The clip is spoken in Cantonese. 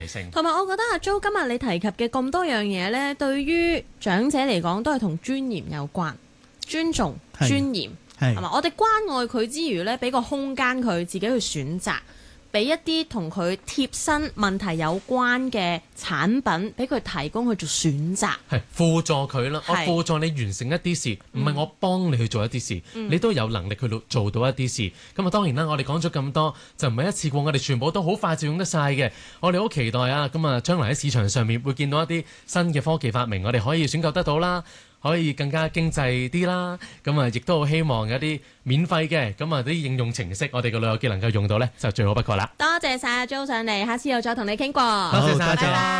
同埋我覺得阿 Jo 今日你提及嘅咁多樣嘢呢，對於長者嚟講都係同尊嚴有關，尊重、尊嚴係嘛？我哋關愛佢之餘呢，俾個空間佢自己去選擇。俾一啲同佢貼身問題有關嘅產品，俾佢提供去做選擇， 係輔助佢啦。我輔助你完成一啲事，唔係我幫你去做一啲事，你都有能力去做到一啲事。咁啊，當然啦，我哋講咗咁多，就唔係一次過，我哋全部都好快就用得晒嘅。我哋好期待啊！咁啊，將來喺市場上面會見到一啲新嘅科技發明，我哋可以選購得到啦。可以更加經濟啲啦，咁啊，亦都好希望有啲免費嘅，咁啊啲應用程式，我哋嘅老友記能夠用到呢，就最好不過啦。 多謝晒阿 Jo 上嚟，下次又再同你傾過。 多謝晒阿 Jo。